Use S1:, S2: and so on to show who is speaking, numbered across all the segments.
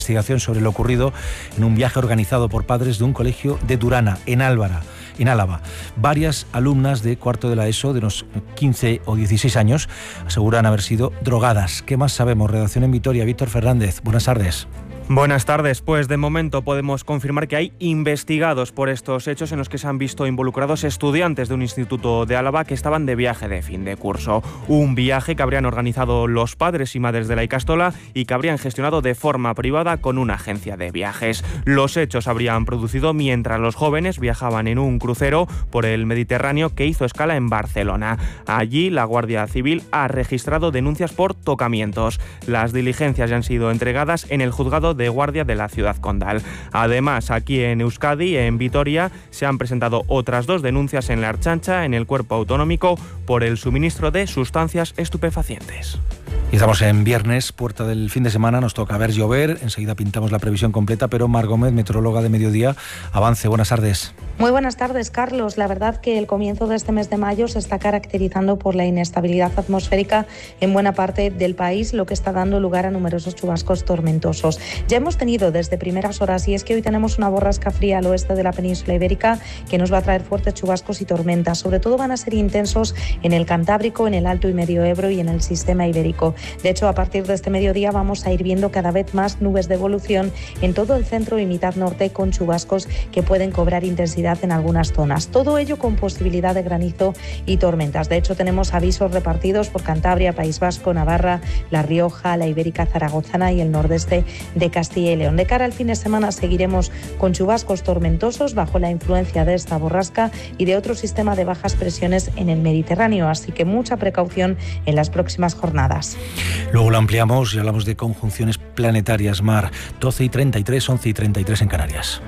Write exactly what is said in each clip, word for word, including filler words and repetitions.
S1: Investigación sobre lo ocurrido en un viaje organizado por padres de un colegio de Durana, en Álvara, en Álava. Varias alumnas de cuarto de la ESO, de unos quince o dieciséis años, aseguran haber sido drogadas. ¿Qué más sabemos? Redacción en Vitoria, Víctor Fernández. Buenas tardes.
S2: Buenas tardes. Pues de momento podemos confirmar que hay investigados por estos hechos en los que se han visto involucrados estudiantes de un instituto de Álava que estaban de viaje de fin de curso. Un viaje que habrían organizado los padres y madres de la Ikastola y que habrían gestionado de forma privada con una agencia de viajes. Los hechos habrían producido mientras los jóvenes viajaban en un crucero por el Mediterráneo que hizo escala en Barcelona. Allí la Guardia Civil ha registrado denuncias por tocamientos. Las diligencias ya han sido entregadas en el juzgado de guardia de la ciudad condal. Además, aquí en Euskadi, en Vitoria, se han presentado otras dos denuncias en la Ertzaintza, en el cuerpo autonómico, por el suministro de sustancias estupefacientes.
S1: Y estamos en viernes, puerta del fin de semana, nos toca ver llover, enseguida pintamos la previsión completa, pero Mar Gómez, meteoróloga de Mediodía, avance. Buenas tardes.
S3: Muy buenas tardes, Carlos. La verdad que el comienzo de este mes de mayo se está caracterizando por la inestabilidad atmosférica en buena parte del país, lo que está dando lugar a numerosos chubascos tormentosos. Ya hemos tenido desde primeras horas, y es que hoy tenemos una borrasca fría al oeste de la península ibérica que nos va a traer fuertes chubascos y tormentas. Sobre todo van a ser intensos en el Cantábrico, en el Alto y Medio Ebro y en el sistema ibérico. De hecho, a partir de este mediodía vamos a ir viendo cada vez más nubes de evolución en todo el centro y mitad norte, con chubascos que pueden cobrar intensidad en algunas zonas. Todo ello con posibilidad de granizo y tormentas. De hecho, tenemos avisos repartidos por Cantabria, País Vasco, Navarra, La Rioja, la Ibérica Zaragozana y el nordeste de Castilla y León. De cara al fin de semana seguiremos con chubascos tormentosos bajo la influencia de esta borrasca y de otro sistema de bajas presiones en el Mediterráneo, así que mucha precaución en las próximas jornadas.
S1: Luego lo ampliamos y hablamos de conjunciones planetarias. Mar, doce y treinta y tres, once y treinta y tres en Canarias.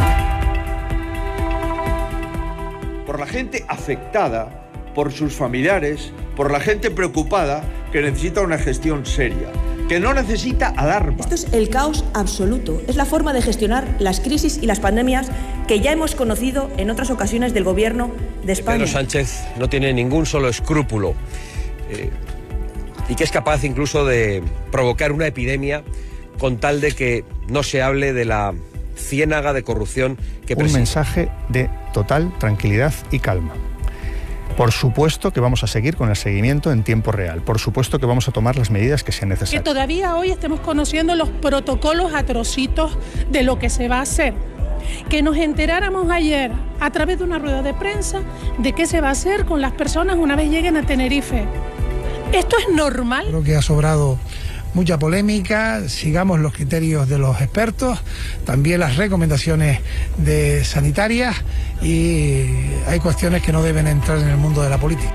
S4: Por la gente afectada, por sus familiares, por la gente preocupada que necesita una gestión seria, que no necesita alarma.
S5: Esto es el caos absoluto. Es la forma de gestionar las crisis y las pandemias que ya hemos conocido en otras ocasiones del gobierno de España.
S6: Pedro Sánchez no tiene ningún solo escrúpulo eh, y que es capaz incluso de provocar una epidemia con tal de que no se hable de la ciénaga de corrupción que preside.
S7: Un mensaje de total tranquilidad y calma. Por supuesto que vamos a seguir con el seguimiento en tiempo real. Por supuesto que vamos a tomar las medidas que sean necesarias.
S8: Que todavía hoy estemos conociendo los protocolos a trocitos de lo que se va a hacer. Que nos enteráramos ayer a través de una rueda de prensa de qué se va a hacer con las personas una vez lleguen a Tenerife. ¿Esto es normal?
S9: Creo que ha sobrado mucha polémica. Sigamos los criterios de los expertos, también las recomendaciones de sanitarias, y hay cuestiones que no deben entrar en el mundo de la política.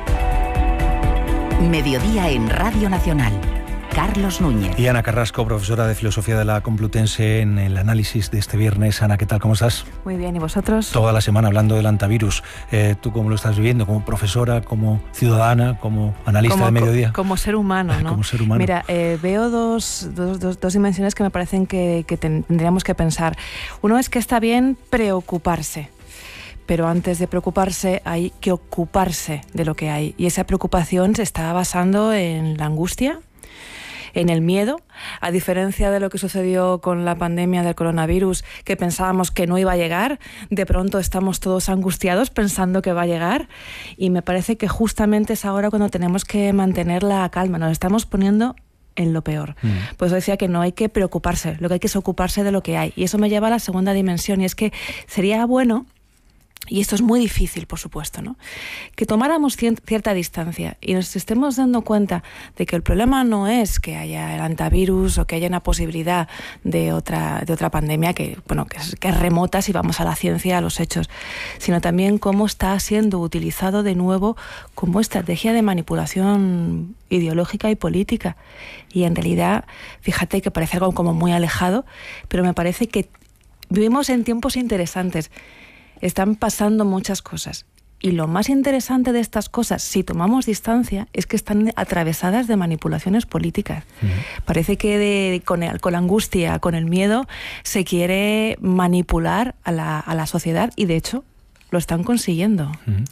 S10: Mediodía en Radio Nacional. Carlos Núñez.
S1: Y Ana Carrasco, profesora de Filosofía de la Complutense, en el análisis de este viernes. Ana, ¿qué tal? ¿Cómo estás?
S11: Muy bien, ¿y vosotros?
S1: Toda la semana hablando del antivirus. Eh, ¿Tú cómo lo estás viviendo? ¿Como profesora, como ciudadana, como analista
S11: como,
S1: de Mediodía?
S11: Como ser humano, ¿no?
S1: Como ser humano.
S11: Mira, eh, veo dos, dos, dos, dos dimensiones que me parecen que, que tendríamos que pensar. Uno es que está bien preocuparse, pero antes de preocuparse hay que ocuparse de lo que hay. Y esa preocupación se está basando en la angustia, en el miedo, a diferencia de lo que sucedió con la pandemia del coronavirus, que pensábamos que no iba a llegar, de pronto estamos todos angustiados pensando que va a llegar, y me parece que justamente es ahora cuando tenemos que mantener la calma, nos estamos poniendo en lo peor. Mm. Pues decía que no hay que preocuparse, lo que hay que es ocuparse de lo que hay, y eso me lleva a la segunda dimensión, y es que sería bueno, y esto es muy difícil, por supuesto, ¿no?, que tomáramos cierta distancia y nos estemos dando cuenta de que el problema no es que haya el antivirus o que haya una posibilidad de otra, de otra pandemia que, bueno, que es, que es remota si vamos a la ciencia, a los hechos, sino también cómo está siendo utilizado de nuevo como estrategia de manipulación ideológica y política. Y en realidad, fíjate que parece algo como muy alejado, pero me parece que vivimos en tiempos interesantes. Están pasando muchas cosas. Y lo más interesante de estas cosas, si tomamos distancia, es que están atravesadas de manipulaciones políticas. Uh-huh. Parece que de, con, el, con la angustia, con el miedo, se quiere manipular a la, a la sociedad, y de hecho lo están consiguiendo.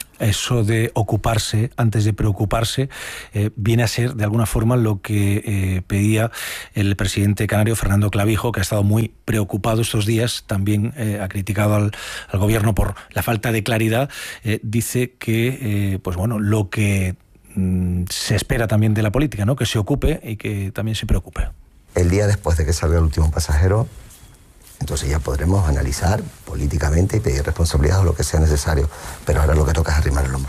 S1: Eso de ocuparse antes de preocuparse eh, viene a ser de alguna forma lo que eh, pedía el presidente canario Fernando Clavijo, que ha estado muy preocupado estos días, también eh, ha criticado al, al gobierno por la falta de claridad. Eh, dice que eh, pues bueno, lo que mm, se espera también de la política, ¿no? Que se ocupe y que también se preocupe.
S12: El día después de que salga el último pasajero, entonces ya podremos analizar políticamente y pedir responsabilidad o lo que sea necesario. Pero ahora lo que toca es arrimar el hombro.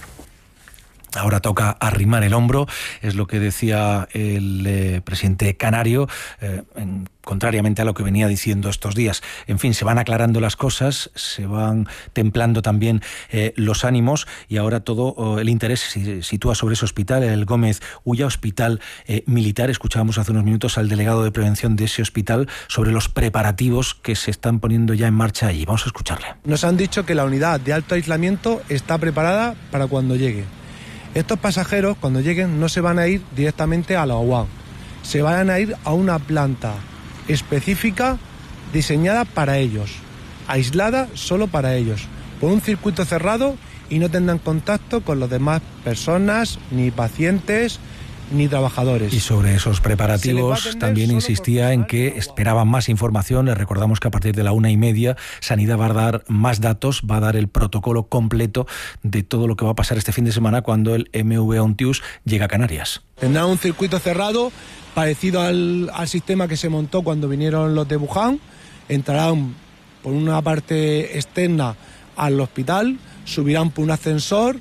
S1: Ahora toca arrimar el hombro, es lo que decía el eh, presidente canario, eh, en, contrariamente a lo que venía diciendo estos días. En fin, se van aclarando las cosas, se van templando también eh, los ánimos, y ahora todo oh, el interés se sitúa sobre ese hospital, el Gómez Ulla, hospital eh, militar. Escuchábamos hace unos minutos al delegado de prevención de ese hospital sobre los preparativos que se están poniendo ya en marcha allí. Vamos a escucharle.
S13: Nos han dicho que la unidad de alto aislamiento está preparada para cuando llegue. Estos pasajeros, cuando lleguen, no se van a ir directamente a la U A M, se van a ir a una planta específica diseñada para ellos, aislada solo para ellos, por un circuito cerrado, y no tendrán contacto con las demás personas, ni pacientes, ni trabajadores.
S1: Y sobre esos preparativos también insistía en que esperaban más información. Les recordamos que a partir de la una y media Sanidad va a dar más datos, va a dar el protocolo completo de todo lo que va a pasar este fin de semana cuando el M V Ontius llega a Canarias.
S13: Tendrá un circuito cerrado parecido al, al sistema que se montó cuando vinieron los de Wuhan. Entrarán por una parte externa al hospital, subirán por un ascensor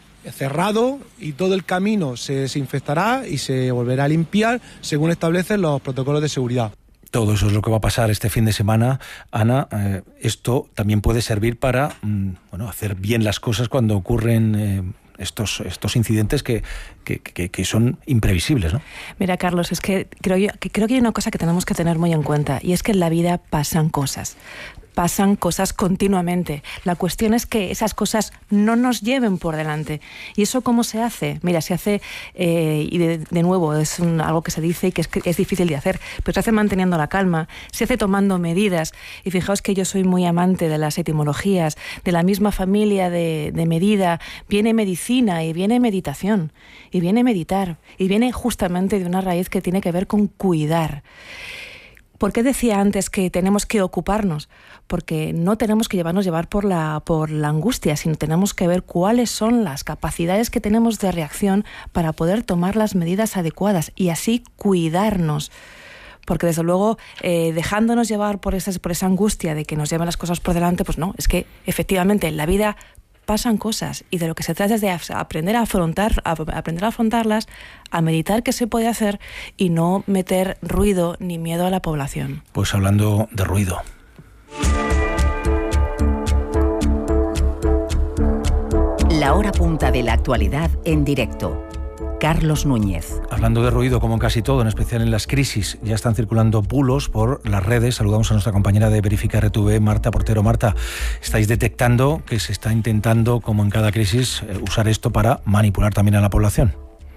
S13: cerrado y todo el camino se desinfectará y se volverá a limpiar según establecen los protocolos de seguridad.
S1: Todo eso es lo que va a pasar este fin de semana, Ana. Eh, esto también puede servir para mm, bueno, hacer bien las cosas cuando ocurren eh, estos, estos incidentes que, que, que, que son imprevisibles, ¿no?
S11: Mira, Carlos, es que creo, yo, que creo que hay una cosa que tenemos que tener muy en cuenta, y es que en la vida pasan cosas. Pasan cosas continuamente. La cuestión es que esas cosas no nos lleven por delante. ¿Y eso cómo se hace? Mira, se hace, eh, y de, de nuevo, es un, algo que se dice y que es, que es difícil de hacer, pero se hace manteniendo la calma, se hace tomando medidas. Y fijaos que yo soy muy amante de las etimologías, de la misma familia de, de medida. Viene medicina y viene meditación, y viene meditar, y viene justamente de una raíz que tiene que ver con cuidar. ¿Por qué decía antes que tenemos que ocuparnos? Porque no tenemos que llevarnos llevar por la, por la angustia, sino tenemos que ver cuáles son las capacidades que tenemos de reacción para poder tomar las medidas adecuadas y así cuidarnos. Porque desde luego, eh, dejándonos llevar por esa, por esa angustia de que nos lleven las cosas por delante, pues no, es que efectivamente en la vida pasan cosas, y de lo que se trata es de aprender a afrontar, a aprender a afrontarlas, a meditar qué se puede hacer y no meter ruido ni miedo a la población.
S1: Pues hablando de ruido.
S10: La hora punta de la actualidad en directo. Carlos Núñez.
S1: Hablando de ruido, como en casi todo, en especial en las crisis, ya están circulando bulos por las redes. Saludamos a nuestra compañera de Verifica R T V, Marta Portero. Marta, estáis detectando que se está intentando, como en cada crisis, usar esto para manipular también a la población.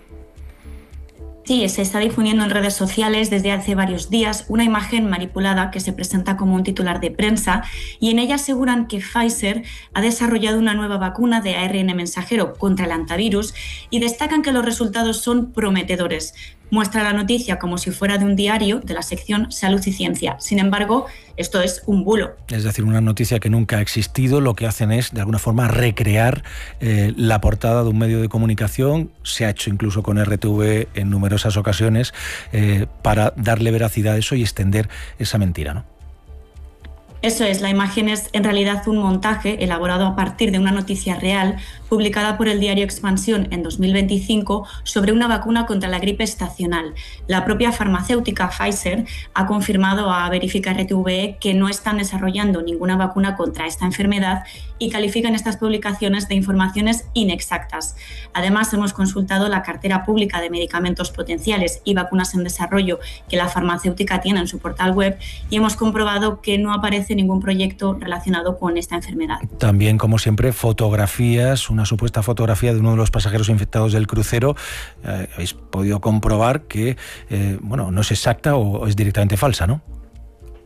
S14: Sí, se está difundiendo en redes sociales desde hace varios días una imagen manipulada que se presenta como un titular de prensa, y en ella aseguran que Pfizer ha desarrollado una nueva vacuna de A R N mensajero contra el hantavirus y destacan que los resultados son prometedores. Muestra la noticia como si fuera de un diario de la sección Salud y Ciencia. Sin embargo, esto es un bulo.
S1: Es decir, una noticia que nunca ha existido. Lo que hacen es, de alguna forma, recrear eh, la portada de un medio de comunicación. Se ha hecho incluso con R T V en numerosas ocasiones eh, para darle veracidad a eso y extender esa mentira, ¿no?
S14: Eso es, la imagen es en realidad un montaje elaborado a partir de una noticia real publicada por el diario Expansión en dos mil veinticinco sobre una vacuna contra la gripe estacional. La propia farmacéutica Pfizer ha confirmado a Verifica R T V que no están desarrollando ninguna vacuna contra esta enfermedad y califican estas publicaciones de informaciones inexactas. Además, hemos consultado la cartera pública de medicamentos potenciales y vacunas en desarrollo que la farmacéutica tiene en su portal web y hemos comprobado que no aparece ningún proyecto relacionado con esta enfermedad.
S1: También, como siempre, fotografías, una supuesta fotografía de uno de los pasajeros infectados del crucero. Eh, habéis podido comprobar que eh, bueno, no es exacta o es directamente falsa, ¿no?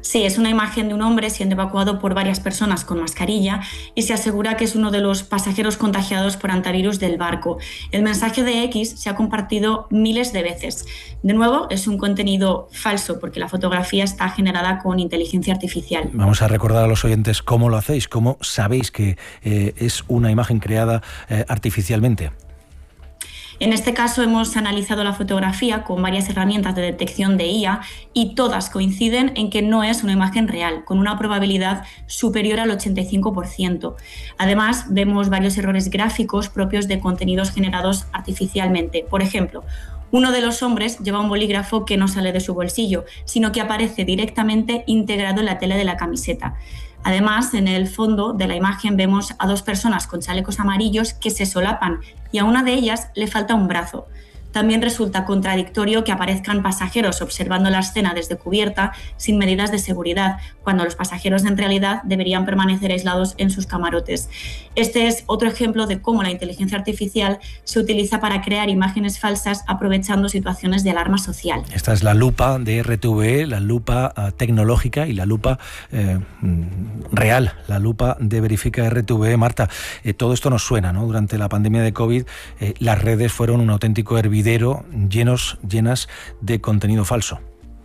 S14: Sí, es una imagen de un hombre siendo evacuado por varias personas con mascarilla y se asegura que es uno de los pasajeros contagiados por hantavirus del barco. El mensaje de X se ha compartido miles de veces. De nuevo, es un contenido falso porque la fotografía está generada con inteligencia artificial.
S1: Vamos a recordar a los oyentes cómo lo hacéis, cómo sabéis que eh, es una imagen creada eh, artificialmente.
S14: En este caso hemos analizado la fotografía con varias herramientas de detección de I A y todas coinciden en que no es una imagen real, con una probabilidad superior al ochenta y cinco por ciento. Además, vemos varios errores gráficos propios de contenidos generados artificialmente. Por ejemplo, uno de los hombres lleva un bolígrafo que no sale de su bolsillo, sino que aparece directamente integrado en la tela de la camiseta. Además, en el fondo de la imagen vemos a dos personas con chalecos amarillos que se solapan y a una de ellas le falta un brazo. También resulta contradictorio que aparezcan pasajeros observando la escena desde cubierta sin medidas de seguridad, cuando los pasajeros en realidad deberían permanecer aislados en sus camarotes. Este es otro ejemplo de cómo la inteligencia artificial se utiliza para crear imágenes falsas aprovechando situaciones de alarma social.
S1: Esta es la lupa de R T V E, la lupa uh, tecnológica y la lupa eh, real, la lupa de Verifica R T V E. Marta, eh, todo esto nos suena, ¿no? Durante la pandemia de COVID, eh, las redes fueron un auténtico hervidero llenos, llenas de contenido falso.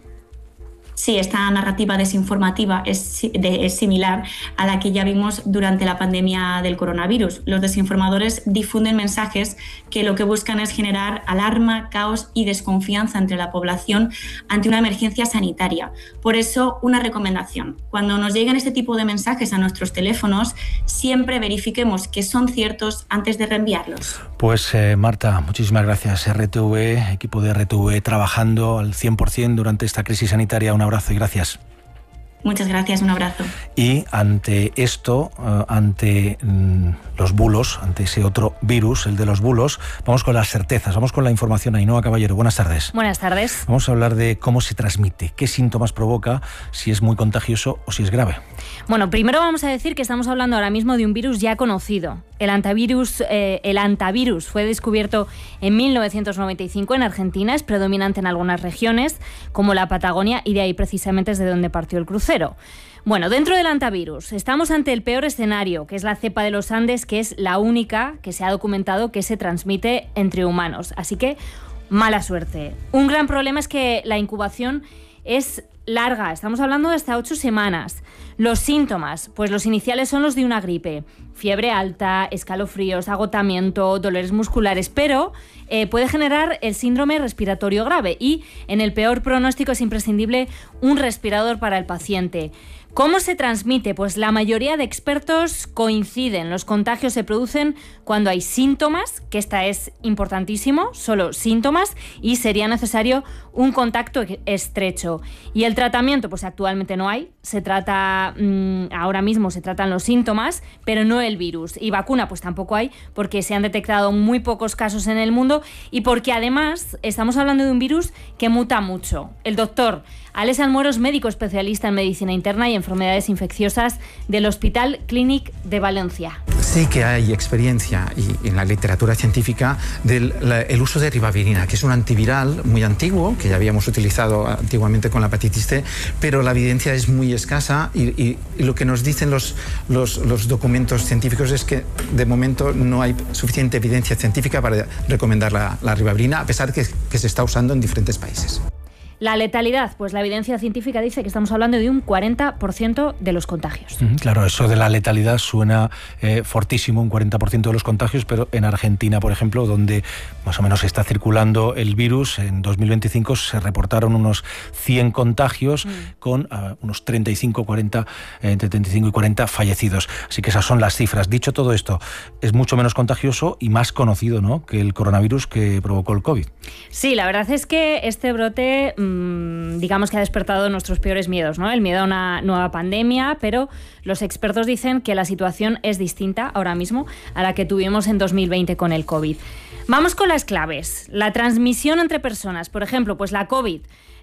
S14: Sí, esta narrativa desinformativa es, de, es similar a la que ya vimos durante la pandemia del coronavirus. Los desinformadores difunden mensajes que lo que buscan es generar alarma, caos y desconfianza entre la población ante una emergencia sanitaria. Por eso, una recomendación. Cuando nos lleguen este tipo de mensajes a nuestros teléfonos, siempre verifiquemos que son ciertos antes de reenviarlos.
S1: Pues eh, Marta, muchísimas gracias. R T V E, equipo de R T V E trabajando al cien por ciento durante esta crisis sanitaria. Un abrazo y gracias.
S14: Muchas gracias, un abrazo.
S1: Y ante esto, uh, ante mm, los bulos, ante ese otro virus, el de los bulos, vamos con las certezas, vamos con la información. Ainhoa Caballero, buenas tardes.
S15: Buenas tardes.
S1: Vamos a hablar de cómo se transmite, qué síntomas provoca, si es muy contagioso o si es grave.
S15: Bueno, primero vamos a decir que estamos hablando ahora mismo de un virus ya conocido. El antivirus, eh, el hantavirus fue descubierto en mil novecientos noventa y cinco en Argentina, es predominante en algunas regiones, como la Patagonia, y de ahí precisamente es de donde partió el crucero. Bueno, dentro del hantavirus estamos ante el peor escenario, que es la cepa de los Andes, que es la única que se ha documentado que se transmite entre humanos. Así que, mala suerte. Un gran problema es que la incubación es larga, estamos hablando de hasta ocho semanas. Los síntomas, pues los iniciales son los de una gripe. Fiebre alta, escalofríos, agotamiento, dolores musculares, pero eh, puede generar el síndrome respiratorio grave y en el peor pronóstico es imprescindible un respirador para el paciente. ¿Cómo se transmite? Pues la mayoría de expertos coinciden. Los contagios se producen cuando hay síntomas, que esta es importantísimo, solo síntomas, y sería necesario un contacto estrecho. Y el tratamiento, pues actualmente no hay. Se trata, mmm, ahora mismo se tratan los síntomas, pero no el virus. Y vacuna, pues tampoco hay, porque se han detectado muy pocos casos en el mundo y porque además estamos hablando de un virus que muta mucho. El doctor Alex Almuero es médico especialista en medicina interna y enfermedades infecciosas del Hospital Clínic de Valencia.
S16: Sí que hay experiencia y en la literatura científica del la, el uso de ribavirina, que es un antiviral muy antiguo, que ya habíamos utilizado antiguamente con la hepatitis C, pero la evidencia es muy escasa y, y, y lo que nos dicen los, los, los documentos científicos es que de momento no hay suficiente evidencia científica para recomendar la, la ribavirina, a pesar de que, que se está usando en diferentes países.
S15: La letalidad, pues la evidencia científica dice que estamos hablando de un cuarenta por ciento de los contagios.
S1: Claro, eso de la letalidad suena eh, fortísimo, un cuarenta por ciento de los contagios, pero en Argentina, por ejemplo, donde más o menos está circulando el virus, en dos mil veinticinco se reportaron unos cien contagios mm. con uh, unos treinta y cinco, cuarenta, eh, entre treinta y cinco y cuarenta fallecidos. Así que esas son las cifras. Dicho todo esto, es mucho menos contagioso y más conocido, ¿no?, que el coronavirus que provocó el COVID.
S15: Sí, la verdad es que este brote digamos que ha despertado nuestros peores miedos, ¿no? El miedo a una nueva pandemia, pero los expertos dicen que la situación es distinta ahora mismo a la que tuvimos en dos mil veinte con el COVID. Vamos con las claves. La transmisión entre personas, por ejemplo, pues la COVID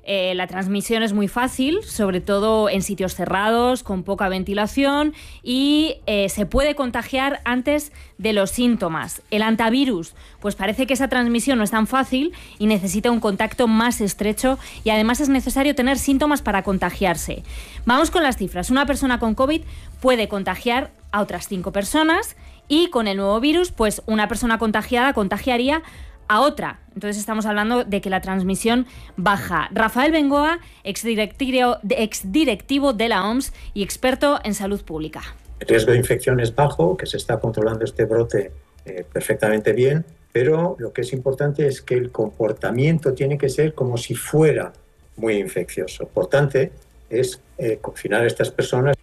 S15: Eh, la transmisión es muy fácil, sobre todo en sitios cerrados, con poca ventilación, y eh, se puede contagiar antes de los síntomas. El antivirus, pues parece que esa transmisión no es tan fácil y necesita un contacto más estrecho, y además es necesario tener síntomas para contagiarse. Vamos con las cifras. Una persona con COVID puede contagiar a otras cinco personas, y con el nuevo virus, pues una persona contagiada contagiaría a otra. Entonces estamos hablando de que la transmisión baja. Rafael Bengoa, exdirectivo, exdirectivo de la O M S y experto en salud pública.
S17: El riesgo de infección es bajo, que se está controlando este brote eh, perfectamente bien, pero lo que es importante es que el comportamiento tiene que ser como si fuera muy infeccioso. Por tanto, es eh, confinar a estas personas.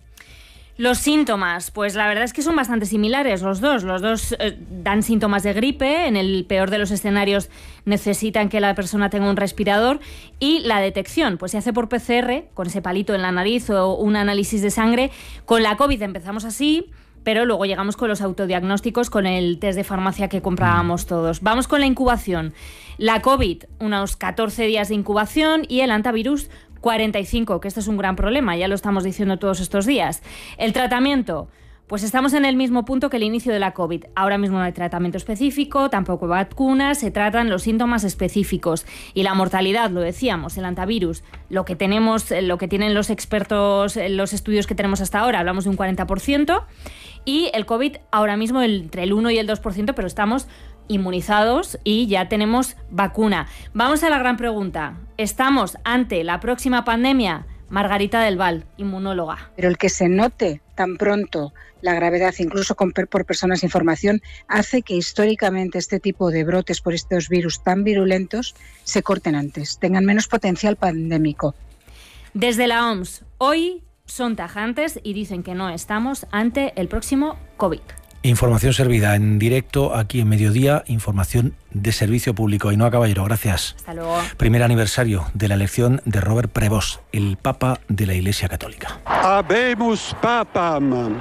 S15: Los síntomas, pues la verdad es que son bastante similares los dos. Los dos eh, dan síntomas de gripe, en el peor de los escenarios necesitan que la persona tenga un respirador, y la detección, pues se hace por P C R, con ese palito en la nariz o un análisis de sangre. Con la COVID empezamos así, pero luego llegamos con los autodiagnósticos, con el test de farmacia que comprábamos todos. Vamos con la incubación. La COVID, unos catorce días de incubación, y el antivirus, cuarenta y cinco, que esto es un gran problema, ya lo estamos diciendo todos estos días. El tratamiento, pues estamos en el mismo punto que el inicio de la COVID. Ahora mismo no hay tratamiento específico, tampoco vacunas, se tratan los síntomas específicos. Y la mortalidad, lo decíamos, el antivirus, lo que tenemos, lo que tienen los expertos, los estudios que tenemos hasta ahora, hablamos de un cuarenta por ciento. Y el COVID ahora mismo entre el uno y el dos por ciento, pero estamos inmunizados y ya tenemos vacuna. Vamos a la gran pregunta. ¿Estamos ante la próxima pandemia? Margarita del Val, inmunóloga.
S18: Pero el que se note tan pronto la gravedad, incluso con, por personas sin formación, hace que históricamente este tipo de brotes por estos virus tan virulentos se corten antes, tengan menos potencial pandémico.
S15: Desde la O M S, hoy son tajantes y dicen que no estamos ante el próximo COVID.
S1: Información servida en directo aquí en Mediodía, información de servicio público. Ainhoa Caballero, gracias.
S15: Hasta luego.
S1: Primer aniversario de la elección de Robert Prevost, el Papa de la Iglesia Católica.
S19: Habemus Papam.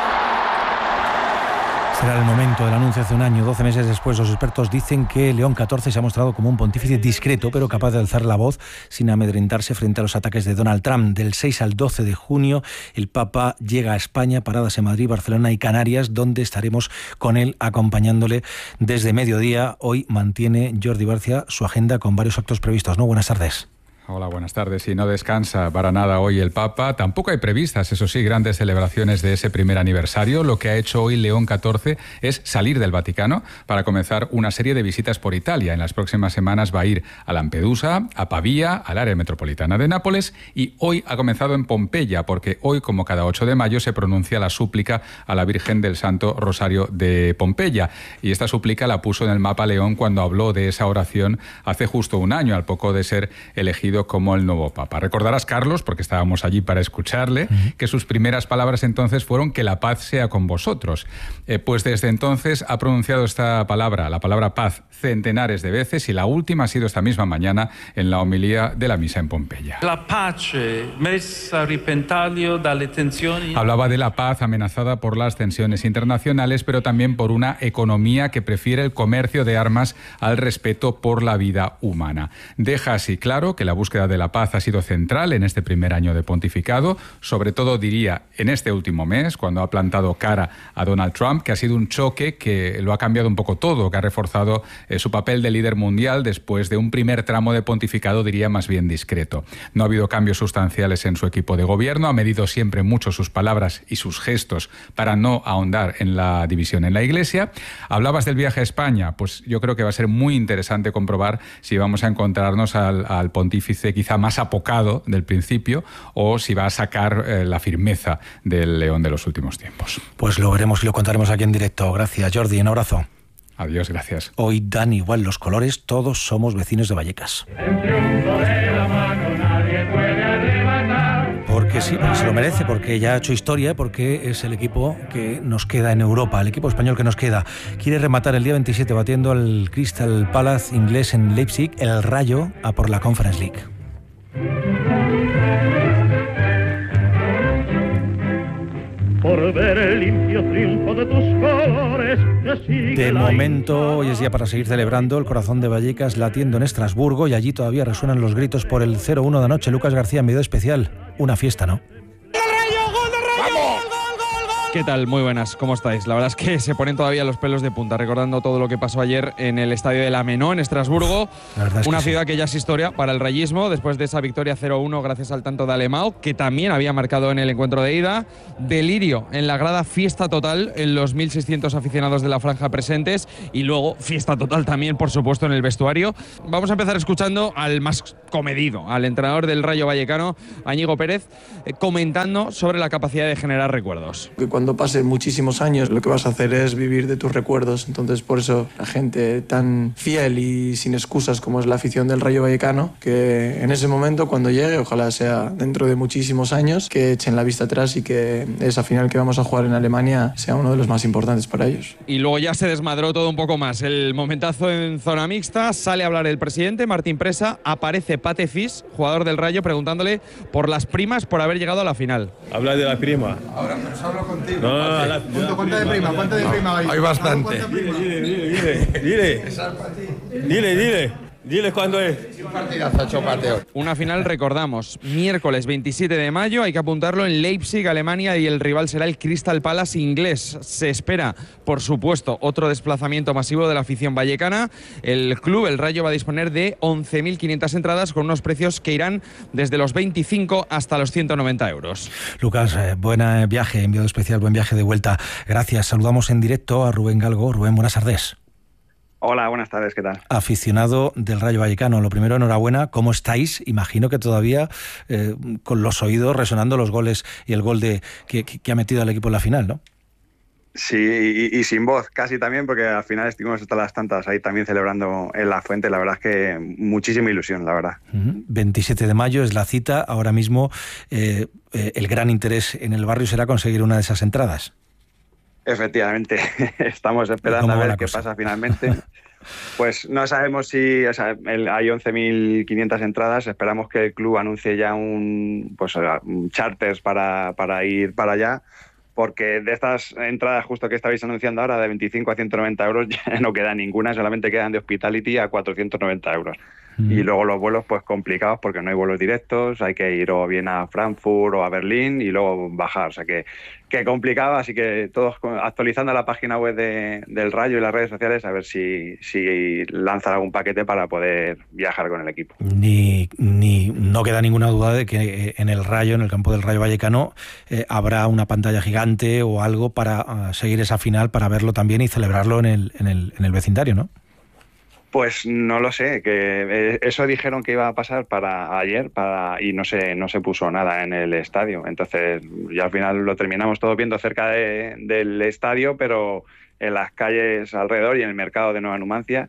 S1: Será el momento del anuncio hace un año. doce meses después, los expertos dicen que León catorce se ha mostrado como un pontífice discreto, pero capaz de alzar la voz sin amedrentarse frente a los ataques de Donald Trump. Del seis al doce de junio, el Papa llega a España, paradas en Madrid, Barcelona y Canarias, donde estaremos con él acompañándole desde mediodía. Hoy mantiene Jordi Barcia su agenda con varios actos previstos, ¿no? Buenas tardes.
S20: Hola, buenas tardes. Y no descansa para nada hoy el Papa. Tampoco hay previstas, eso sí, grandes celebraciones de ese primer aniversario. Lo que ha hecho hoy León catorce es salir del Vaticano para comenzar una serie de visitas por Italia. En las próximas semanas va a ir a Lampedusa, a Pavía, al área metropolitana de Nápoles, y hoy ha comenzado en Pompeya, porque hoy, como cada ocho de mayo, se pronuncia la súplica a la Virgen del Santo Rosario de Pompeya. Y esta súplica la puso en el mapa León cuando habló de esa oración hace justo un año, al poco de ser elegido como el nuevo Papa. Recordarás, Carlos, porque estábamos allí para escucharle, uh-huh. que sus primeras palabras entonces fueron que la paz sea con vosotros. Eh, pues desde entonces ha pronunciado esta palabra, la palabra paz, centenares de veces, y la última ha sido esta misma mañana en la homilía de la misa en Pompeya.
S21: La pace messa a repentaglio dalle tensioni.
S20: Hablaba de la paz amenazada por las tensiones internacionales, pero también por una economía que prefiere el comercio de armas al respeto por la vida humana. Deja así claro que la búsqueda de la paz ha sido central en este primer año de pontificado, sobre todo, diría, en este último mes, cuando ha plantado cara a Donald Trump, que ha sido un choque que lo ha cambiado un poco todo, que ha reforzado eh, su papel de líder mundial después de un primer tramo de pontificado, diría, más bien discreto. No ha habido cambios sustanciales en su equipo de gobierno, ha medido siempre mucho sus palabras y sus gestos para no ahondar en la división en la Iglesia. Hablabas del viaje a España, pues yo creo que va a ser muy interesante comprobar si vamos a encontrarnos al, al pontífice quizá más apocado del principio, o si va a sacar eh, la firmeza del León de los últimos tiempos.
S1: Pues lo veremos y lo contaremos aquí en directo. Gracias, Jordi. Un abrazo.
S20: Adiós, gracias.
S1: Hoy dan igual los colores, todos somos vecinos de Vallecas. Porque sí, porque se lo merece, porque ya ha hecho historia, porque es el equipo que nos queda en Europa, el equipo español que nos queda. Quiere rematar el día veintisiete batiendo al Crystal Palace inglés en Leipzig, el Rayo, a por la Conference League.
S22: Por ver el
S2: limpio triunfo de tus colores.
S1: De momento, hoy es día para seguir celebrando, el corazón de Vallecas latiendo en Estrasburgo, y allí todavía resuenan los gritos por el cero uno de anoche. Lucas García, en video especial, una fiesta, ¿no?
S22: ¿Qué tal? Muy buenas, ¿cómo estáis? La verdad es que se ponen todavía los pelos de punta recordando todo lo que pasó ayer en el estadio de la Menó, en Estrasburgo. Es una que ciudad sí. que ya es historia para el rayismo, después de esa victoria cero uno gracias al tanto de Alemão, que también había marcado en el encuentro de ida. Delirio en la grada, fiesta total en los mil seiscientos aficionados de la franja presentes, y luego fiesta total también, por supuesto, en el vestuario. Vamos a empezar escuchando al más comedido, al entrenador del Rayo Vallecano, a Íñigo Pérez, eh, comentando sobre la capacidad de generar recuerdos.
S23: Que cuando pasen muchísimos años lo que vas a hacer es vivir de tus recuerdos, entonces por eso la gente tan fiel y sin excusas como es la afición del Rayo Vallecano, que en ese momento cuando llegue, ojalá sea dentro de muchísimos años, que echen la vista atrás y que esa final que vamos a jugar en Alemania sea uno de los más importantes para ellos.
S22: Y luego ya se desmadró todo un poco más, el momentazo en zona mixta, sale a hablar el presidente Martín Presa, aparece Pate Fis, jugador del Rayo, preguntándole por las primas por haber llegado a la final.
S24: Habla de la prima.
S23: Ahora pues hablo contigo.
S24: No, no,
S23: no, la, ¿Cuánto, ¿Cuánto de prima? ¿Cuánto de prima hay?
S24: Hay bastante. Dile, dile, dile, dile. Dile, dile. Diles cuándo es.
S23: Un partidazo, Chopateo.
S22: Una final, recordamos, miércoles veintisiete de mayo, hay que apuntarlo, en Leipzig, Alemania, y el rival será el Crystal Palace inglés. Se espera, por supuesto, otro desplazamiento masivo de la afición vallecana. El club, el Rayo, va a disponer de once mil quinientas entradas con unos precios que irán desde los veinticinco hasta los ciento noventa euros.
S1: Lucas, eh, buen viaje, enviado especial, buen viaje de vuelta. Gracias. Saludamos en directo a Rubén Galgo. Rubén, buenas tardes.
S25: Hola, buenas tardes, ¿qué tal?
S1: Aficionado del Rayo Vallecano, lo primero, enhorabuena, ¿cómo estáis? Imagino que todavía eh, con los oídos resonando los goles y el gol de que, que ha metido al equipo en la final, ¿no?
S25: Sí, y, y sin voz, casi también, porque al final estuvimos hasta las tantas ahí también celebrando en La Fuente. La verdad es que muchísima ilusión, la verdad.
S1: Uh-huh. veintisiete de mayo es la cita, ahora mismo eh, eh, el gran interés en el barrio será conseguir una de esas entradas.
S25: Efectivamente, estamos esperando a ver qué cosa? pasa finalmente. Pues no sabemos si, o sea, el, hay once mil quinientas entradas, esperamos que el club anuncie ya un, pues, un charters para, para ir para allá, porque de estas entradas justo que estabais anunciando ahora, de veinticinco a ciento noventa euros, ya no queda ninguna, solamente quedan de Hospitality a cuatrocientos noventa euros. Mm. Y luego los vuelos pues complicados porque no hay vuelos directos, hay que ir o bien a Frankfurt o a Berlín y luego bajar, o sea que, que complicado, así que todos actualizando la página web de, del Rayo y las redes sociales a ver si, si lanzan algún paquete para poder viajar con el equipo.
S1: Ni, ni no queda ninguna duda de que en el Rayo, en el campo del Rayo Vallecano, eh, habrá una pantalla gigante o algo para uh, seguir esa final, para verlo también y celebrarlo en el, en el, en el vecindario, ¿no?
S25: Pues no lo sé, que eso dijeron que iba a pasar para ayer para y no se no se puso nada en el estadio. Entonces, ya al final lo terminamos todo viendo cerca de, del estadio, pero en las calles alrededor y en el mercado de Nueva Numancia.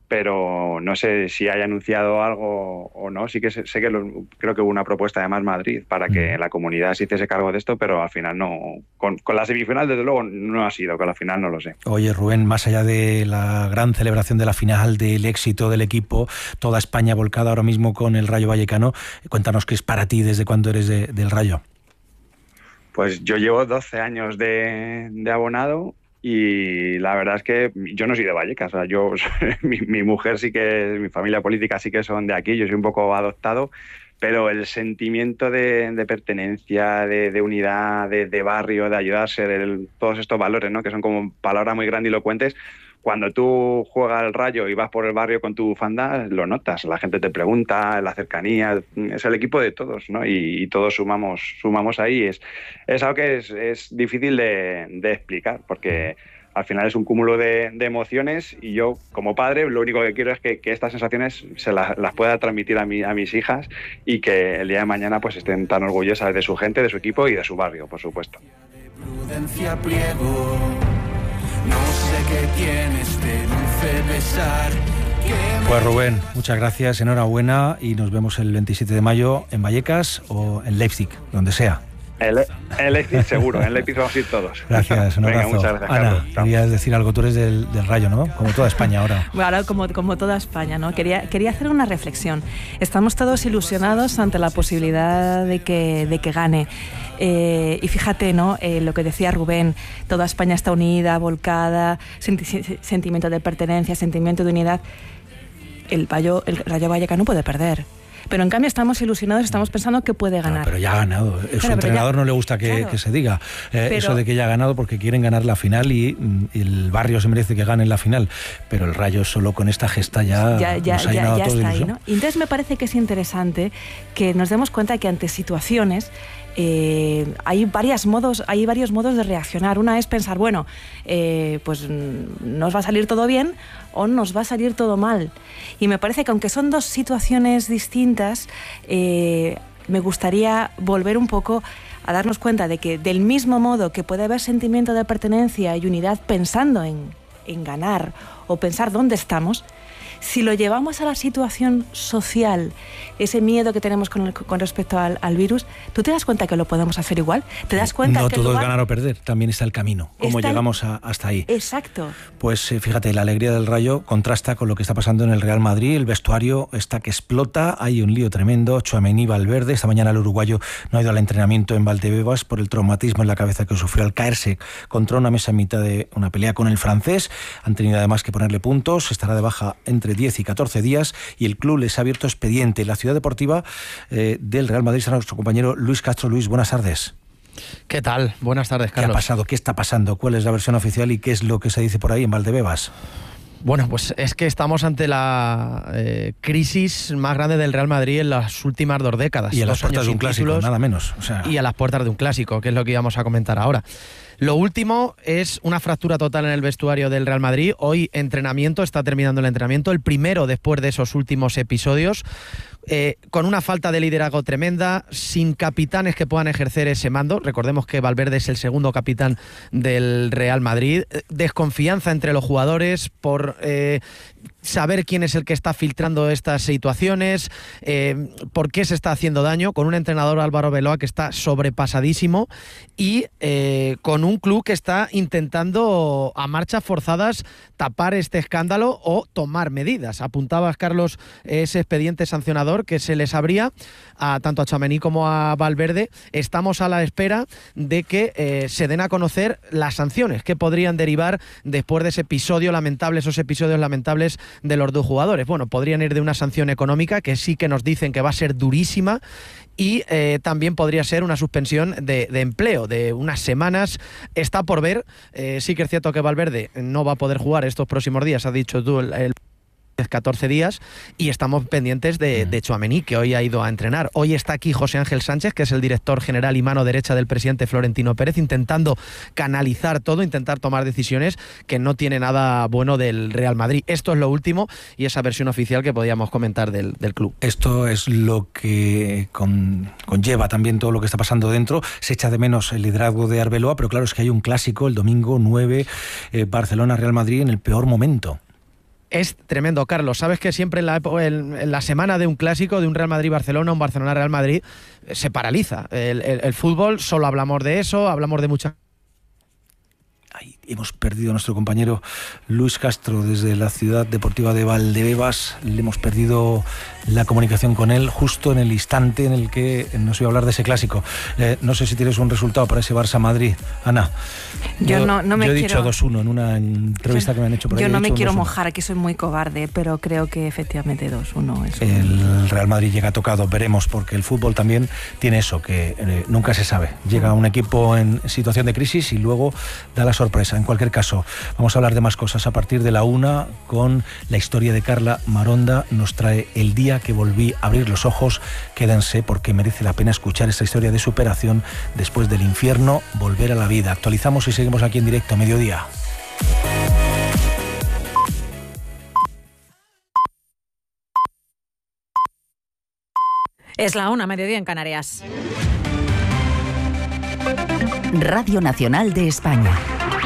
S25: Pero no sé si haya anunciado algo o no. Sí que sé, sé que lo, creo que hubo una propuesta de Más Madrid para que la comunidad se hiciese cargo de esto, pero al final no. Con, con la semifinal, desde luego, no ha sido. Con la final no lo sé.
S1: Oye, Rubén, más allá de la gran celebración de la final, del éxito del equipo, toda España volcada ahora mismo con el Rayo Vallecano, cuéntanos qué es para ti, desde cuándo eres de, del Rayo.
S25: Pues yo llevo doce años de, de abonado. Y la verdad es que yo no soy de Vallecas, o sea, yo, mi, mi mujer sí que, mi familia política sí que son de aquí, yo soy un poco adoptado, pero el sentimiento de, de pertenencia, de, de unidad, de, de barrio, de ayudarse, de todos estos valores, ¿no? Que son como palabras muy grandilocuentes. Cuando tú juegas al Rayo y vas por el barrio con tu bufanda, lo notas, la gente te pregunta, la cercanía, es el equipo de todos, ¿no? Y, y todos sumamos sumamos ahí. Es, es algo que es, es difícil de, de explicar, porque al final es un cúmulo de, de emociones y yo, como padre, lo único que quiero es que, que estas sensaciones se las, las pueda transmitir a, mi, a mis hijas y que el día de mañana pues estén tan orgullosas de su gente, de su equipo y de su barrio, por supuesto.
S26: Prudencia, pliego. No sé qué tiene este dulce besar.
S1: Pues Rubén, muchas gracias, enhorabuena y nos vemos el veintisiete de mayo en Vallecas o en Leipzig, donde sea.
S25: El, el Leipzig seguro, en el Leipzig vamos a ir todos.
S1: Gracias, un abrazo.
S25: Venga, muchas gracias,
S1: Ana,
S25: Carlos.
S1: querías decir algo, tú eres del, del Rayo, ¿no? Como toda España ahora.
S11: Bueno, ahora como, como toda España, ¿no? Quería, quería hacer una reflexión. Estamos todos ilusionados ante la posibilidad de que, de que gane. Eh, y fíjate, ¿no? Eh, lo que decía Rubén, toda España está unida, volcada, senti sentimiento de pertenencia, sentimiento de unidad. El Rayo, el Rayo Vallecano puede perder. Pero en cambio estamos ilusionados, estamos pensando que puede ganar.
S1: No, pero ya ha ganado. A su
S11: claro,
S1: entrenador
S11: ya,
S1: no le gusta que,
S11: claro.
S1: que se diga eh,
S11: Pero,
S1: eso de que ya ha ganado porque quieren ganar la final y, y el Barrio se merece que gane la final. Pero el Rayo solo con esta gesta ya,
S11: ya, ya,
S1: nos ha
S11: ya,
S1: llenado
S11: ya
S1: todo de
S11: está ahí,
S1: ilusión.
S11: ¿no? Y entonces me parece que es interesante que nos demos cuenta que ante situaciones eh, hay, varios modos, hay varios modos de reaccionar. Una es pensar, bueno, eh, pues nos va a salir todo bien o nos va a salir todo mal. Y me parece que aunque son dos situaciones distintas, eh, me gustaría volver un poco a darnos cuenta de que del mismo modo que puede haber sentimiento de pertenencia y unidad pensando en, en ganar o pensar dónde estamos, si lo llevamos a la situación social, ese miedo que tenemos con, el, con respecto al, al virus, ¿tú te das cuenta que lo podemos hacer igual? ¿Te das cuenta
S1: no
S11: que
S1: todo
S11: lugar...
S1: es ganar o perder, también está el camino, cómo
S11: Está
S1: llegamos
S11: el...
S1: a, hasta ahí.
S11: Exacto.
S1: Pues eh, fíjate, la alegría del Rayo contrasta con lo que está pasando en el Real Madrid, el vestuario está que explota, hay un lío tremendo, Tchouaméni, Valverde, esta mañana el uruguayo no ha ido al entrenamiento en Valdebebas por el traumatismo en la cabeza que sufrió al caerse contra una mesa en mitad de una pelea con el francés, han tenido además que ponerle puntos, estará de baja entre diez y catorce días y el club les ha abierto expediente. La ciudad deportiva eh, del Real Madrid está nuestro compañero Luis Castro. Luis, buenas tardes.
S3: ¿Qué tal? Buenas tardes, Carlos.
S1: ¿Qué ha pasado? ¿Qué está pasando? ¿Cuál es la versión oficial y qué es lo que se dice por ahí en Valdebebas?
S3: Bueno, pues es que estamos ante la eh, crisis más grande del Real Madrid en las últimas dos décadas.
S1: Y a las
S3: Dos
S1: puertas
S3: años
S1: de un
S3: sin
S1: clásico,
S3: títulos,
S1: nada menos. O sea...
S3: Y a las puertas de un clásico, que es lo que íbamos a comentar ahora. Lo último es una fractura total en el vestuario del Real Madrid. Hoy entrenamiento, está terminando el entrenamiento, el primero después de esos últimos episodios, eh, con una falta de liderazgo tremenda, sin capitanes que puedan ejercer ese mando. Recordemos que Valverde es el segundo capitán del Real Madrid. Desconfianza entre los jugadores por... Eh, saber quién es el que está filtrando estas situaciones, eh, por qué se está haciendo daño, con un entrenador, Álvaro Beloa, que está sobrepasadísimo y eh, con un club que está intentando a marchas forzadas tapar este escándalo o tomar medidas. Apuntabas, Carlos, ese expediente sancionador que se les abría a tanto a Tchouaméni como a Valverde. Estamos a la espera de que eh, se den a conocer las sanciones que podrían derivar después de ese episodio lamentable, esos episodios lamentables de los dos jugadores. Bueno, podrían ir de una sanción económica que sí que nos dicen que va a ser durísima y eh, también podría ser una suspensión de, de empleo de unas semanas. Está por ver. Eh, sí que es cierto que Valverde no va a poder jugar estos próximos días, has dicho tú, el, el catorce días, y estamos pendientes de, de Tchouaméni, que hoy ha ido a entrenar. Hoy está aquí José Ángel Sánchez, que es el director general y mano derecha del presidente Florentino Pérez, intentando canalizar todo, intentar tomar decisiones que no tiene nada bueno del Real Madrid. Esto es lo último y esa versión oficial que podíamos comentar del, del club.
S1: Esto es lo que con, conlleva también todo lo que está pasando dentro. Se echa de menos el liderazgo de Arbeloa, pero claro, es que hay un clásico el domingo nueve, eh, Barcelona-Real Madrid, en el peor momento.
S3: Es tremendo, Carlos. Sabes que siempre en la, en, en la semana de un clásico, de un Real Madrid-Barcelona, un Barcelona-Real Madrid, se paraliza. El, el, el fútbol, solo hablamos de eso, hablamos de mucha...
S1: Ay, hemos perdido a nuestro compañero Luis Castro desde la ciudad deportiva de Valdebebas. Le hemos perdido la comunicación con él justo en el instante en el que nos iba a hablar de ese clásico. Eh, no sé si tienes un resultado para ese Barça-Madrid, Ana.
S11: Yo, yo no, no me
S1: yo he
S11: quiero...
S1: dicho dos uno en una entrevista
S11: yo,
S1: que me han hecho por ahí.
S11: Yo no me quiero
S1: dos uno.
S11: mojar, aquí soy muy cobarde, pero creo que efectivamente dos uno es.
S1: El Real Madrid llega tocado, veremos, porque el fútbol también tiene eso, que eh, nunca se sabe. Llega un equipo en situación de crisis y luego da la sorpresa. En cualquier caso, vamos a hablar de más cosas a partir de la una con la historia de Carla Maronda. Nos trae El día que volví a abrir los ojos. Quédense porque merece la pena escuchar esta historia de superación después del infierno, volver a la vida. Actualizamos y seguimos aquí en directo, mediodía.
S4: Es la una, mediodía en Canarias.
S10: Radio Nacional de España.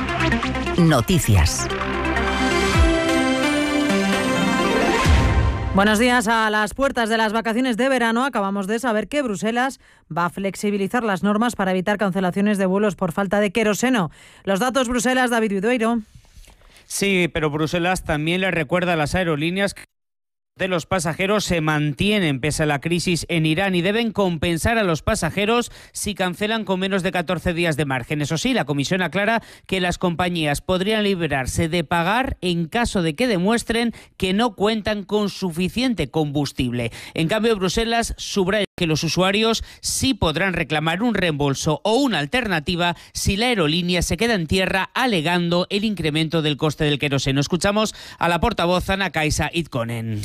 S10: Noticias.
S4: Buenos días. A las puertas de las vacaciones de verano acabamos de saber que Bruselas va a flexibilizar las normas para evitar cancelaciones de vuelos por falta de queroseno. Los datos, Bruselas, David Vidueiro.
S5: Sí, pero Bruselas también le recuerda a las aerolíneas que de los pasajeros se mantienen pese a la crisis en Irán y deben compensar a los pasajeros si cancelan con menos de catorce días de margen. Eso sí, la Comisión aclara que las compañías podrían librarse de pagar en caso de que demuestren que no cuentan con suficiente combustible. En cambio, Bruselas subraya que los usuarios sí podrán reclamar un reembolso o una alternativa si la aerolínea se queda en tierra alegando el incremento del coste del queroseno. Escuchamos a la portavoz Anna Kaisa Itkonen.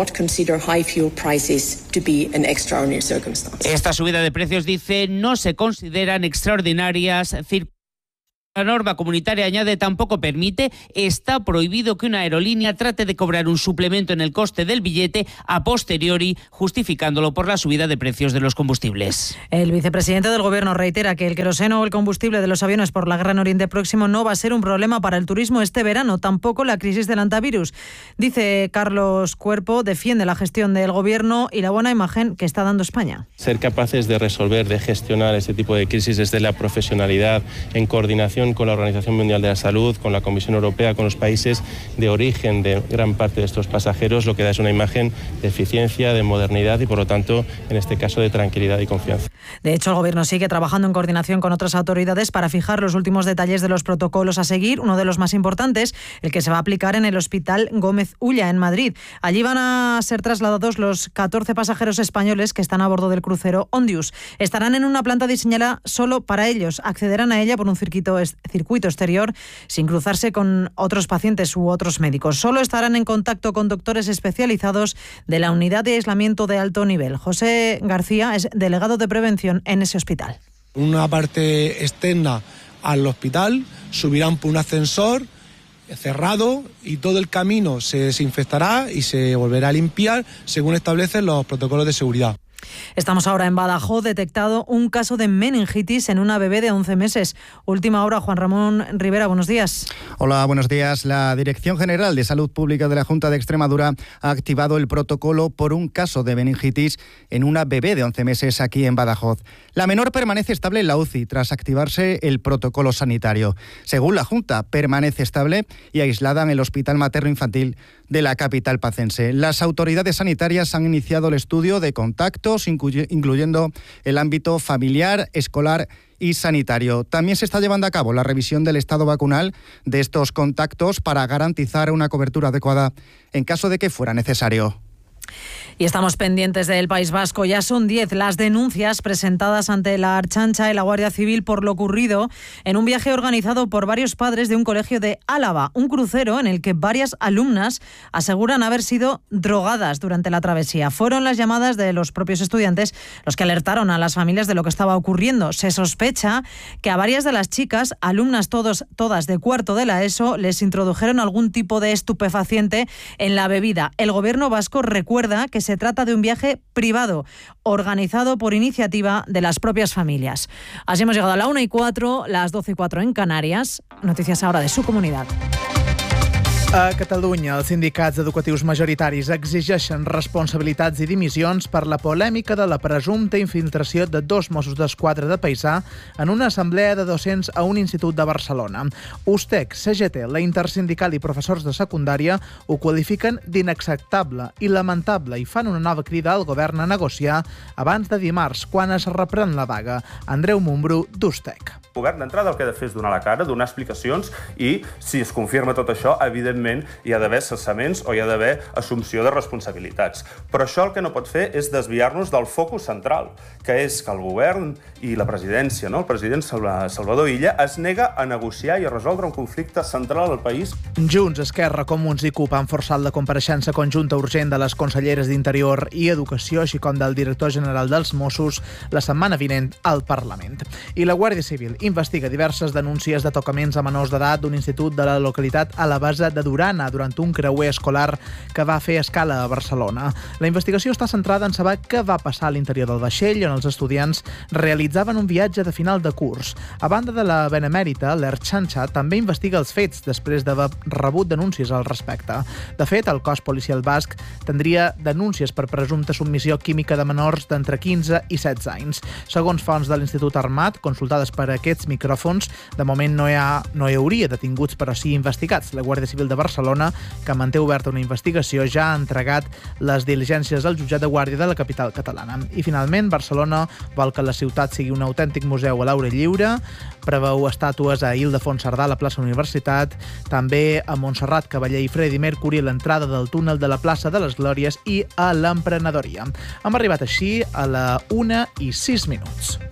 S5: Esta subida de precios, dice, no se consideran extraordinarias circunstancias. La norma comunitaria, añade, tampoco permite, está prohibido que una aerolínea trate de cobrar un suplemento en el coste del billete a posteriori, justificándolo por la subida de precios de los combustibles.
S4: El vicepresidente del Gobierno reitera que el queroseno o el combustible de los aviones por la guerra en Oriente Próximo no va a ser un problema para el turismo este verano, tampoco la crisis del antivirus. Dice Carlos Cuerpo, defiende la gestión del Gobierno y la buena imagen que está dando España.
S6: Ser capaces de resolver, de gestionar este tipo de crisis desde la profesionalidad, en coordinación con la Organización Mundial de la Salud, con la Comisión Europea, con los países de origen de gran parte de estos pasajeros, lo que da es una imagen de eficiencia, de modernidad y, por lo tanto, en este caso, de tranquilidad y confianza.
S4: De hecho, el Gobierno sigue trabajando en coordinación con otras autoridades para fijar los últimos detalles de los protocolos a seguir. Uno de los más importantes, el que se va a aplicar en el Hospital Gómez Ulla, en Madrid. Allí van a ser trasladados los catorce pasajeros españoles que están a bordo del crucero Ondius. Estarán en una planta diseñada solo para ellos. Accederán a ella por un circuito circuito exterior sin cruzarse con otros pacientes u otros médicos. Solo estarán en contacto con doctores especializados de la unidad de aislamiento de alto nivel. José García es delegado de prevención en ese hospital.
S13: Una parte externa al hospital, subirán por un ascensor cerrado y todo el camino se desinfectará y se volverá a limpiar según establecen los protocolos de seguridad.
S4: Estamos ahora en Badajoz, detectado un caso de meningitis en una bebé de once meses. Última hora, Juan Ramón Rivera, buenos días.
S7: Hola, buenos días. La Dirección General de Salud Pública de la Junta de Extremadura ha activado el protocolo por un caso de meningitis en una bebé de once meses aquí en Badajoz. La menor permanece estable en la U C I tras activarse el protocolo sanitario. Según la Junta, permanece estable y aislada en el Hospital Materno Infantil de la capital pacense. Las autoridades sanitarias han iniciado el estudio de contactos, incluyendo el ámbito familiar, escolar y sanitario. También se está llevando a cabo la revisión del estado vacunal de estos contactos para garantizar una cobertura adecuada en caso de que fuera necesario.
S4: Y estamos pendientes del País Vasco. Ya son diez las denuncias presentadas ante la Ertzaintza y la Guardia Civil por lo ocurrido en un viaje organizado por varios padres de un colegio de Álava, un crucero en el que varias alumnas aseguran haber sido drogadas durante la travesía. Fueron las llamadas de los propios estudiantes los que alertaron a las familias de lo que estaba ocurriendo. Se sospecha que a varias de las chicas, alumnas todos, todas de cuarto de la ESO, les introdujeron algún tipo de estupefaciente en la bebida. El Gobierno vasco recuerda que se trata de un viaje privado, organizado por iniciativa de las propias familias. Así hemos llegado a la una y cuatro, las doce y cuatro en Canàries. Noticias ahora de su comunidad.
S8: A Catalunya, els sindicats educatius majoritaris exigeixen responsabilitats i dimissions per la polèmica de la presumpta infiltració de dos Mossos d'Esquadra de paisà en una assemblea de docents a un institut de Barcelona. USTEC, C G T, la Intersindical i professors de secundària ho qualifiquen d'inacceptable i lamentable i fan una nova crida al govern a negociar abans de dimarts, quan es reprèn la vaga. Andreu Montbrú, d'USTEC.
S9: El govern d'entrada el que ha de fer és donar la cara, donar explicacions i, si es confirma tot això, evidentment hi ha d'haver cessaments o hi ha d'haver assumpció de responsabilitats. Però això el que no pot fer és desviar-nos del focus central, que és que el govern i la presidència, no? El president Salvador Illa, es nega a negociar i a resoldre un conflicte central al país.
S8: Junts, Esquerra, Comuns i CUP han forçat la compareixença conjunta urgent de les conselleres d'Interior i Educació, així com del director general dels Mossos, la setmana vinent al Parlament. I la Guàrdia Civil investiga diverses denúncies de tocaments a menors d'edat d'un institut de la localitat alabesa de Durana durant un creuer escolar que va fer escala a Barcelona. La investigació està centrada en saber què va passar a l'interior del vaixell on els estudiants realitzaven un viatge de final de curs. A banda de la benemèrita, l'Ertxantxa també investiga els fets després d'haver rebut denúncies al respecte. De fet, el cos policial basc tindria denúncies per presumpta submissió química de menors d'entre quinze i setze anys. Segons fonts de l'Institut Armat, consultades per aquests micròfons, de moment no hi, ha, no hi hauria detinguts, però sí investigats. La Guàrdia Civil de Barcelona, que manté oberta una investigació, ja ha entregat les diligències al jutjat de guàrdia de la capital catalana. I finalment, Barcelona vol que la ciutat sigui un autèntic museu a l'aire lliure, preveu estàtues a Ildefons Cerdà, a la plaça Universitat, també a Montserrat Cavaller i Freddie Mercury a l'entrada del túnel de la plaça de les Glòries i a l'Emprenedoria. Hem arribat així a la una i sis minuts.